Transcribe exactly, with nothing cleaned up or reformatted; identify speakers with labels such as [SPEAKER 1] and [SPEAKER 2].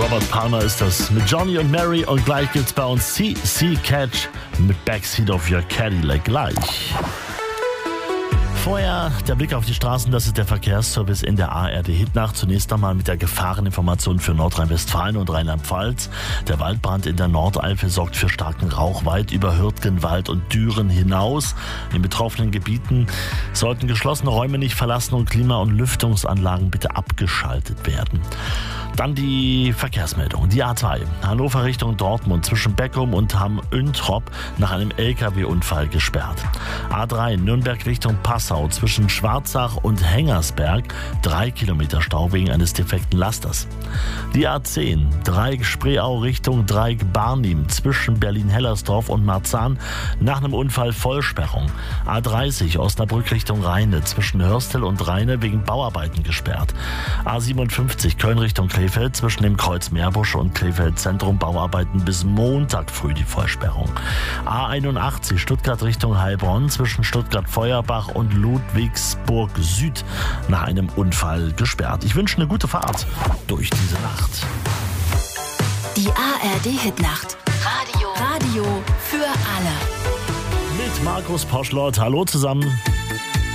[SPEAKER 1] Robert Palmer ist das mit Johnny und Mary und gleich gibt's bei uns C C Catch mit Backseat of Your Cadillac gleich. Vorher der Blick auf die Straßen, das ist der Verkehrsservice in der A R D-Hitnacht. Zunächst einmal mit der Gefahreninformation für Nordrhein-Westfalen und Rheinland-Pfalz. Der Waldbrand in der Nordeifel sorgt für starken Rauch weit über Hürtgenwald und Düren hinaus. In betroffenen Gebieten sollten geschlossene Räume nicht verlassen und Klima- und Lüftungsanlagen bitte abgeschaltet werden. Dann die Verkehrsmeldung. Die A zwei, Hannover Richtung Dortmund zwischen Beckum und Hamm-Üntrop nach einem L K W-Unfall gesperrt. A drei, Nürnberg Richtung Passau zwischen Schwarzach und Hengersberg, drei Kilometer Stau wegen eines defekten Lasters. Die A zehn, Dreieck Spreeau Richtung Dreieck Barnim zwischen Berlin-Hellersdorf und Marzahn nach einem Unfall Vollsperrung. A dreißig, Osnabrück Richtung Rheine zwischen Hörstel und Rheine wegen Bauarbeiten gesperrt. A siebenundfünfzig, Köln Richtung Krefeld zwischen dem Kreuz Meerbusch und Krefeld Zentrum Bauarbeiten bis Montag früh die Vollsperrung. A einundachtzig, Stuttgart Richtung Heilbronn zwischen Stuttgart-Feuerbach und Ludwigsburg Süd nach einem Unfall gesperrt. Ich wünsche eine gute Fahrt durch diese Nacht.
[SPEAKER 2] Die A R D-Hitnacht. Radio. Radio für alle.
[SPEAKER 1] Mit Markus Poschlott. Hallo zusammen.